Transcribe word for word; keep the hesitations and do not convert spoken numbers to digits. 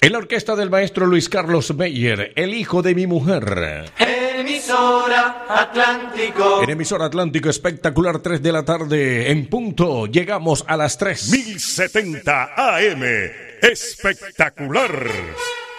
En la orquesta del maestro Luis Carlos Meyer, El hijo de mi mujer. Emisora Atlántico. En emisora Atlántico, espectacular, tres de la tarde en punto. Llegamos a las tres. mil setenta A M, espectacular.